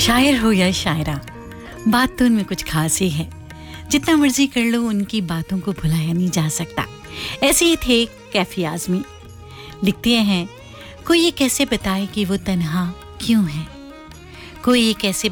शायर हो या शायरा, बात तो उनमें कुछ खास ही है। जितना मर्जी कर लो, उनकी बातों को भुलाया नहीं जा सकता। ऐसे ही थे कैफी आज़मी। लिखते हैं, कोई ये कैसे बताए कि वो तन्हा क्यों है, कोई ये कैसे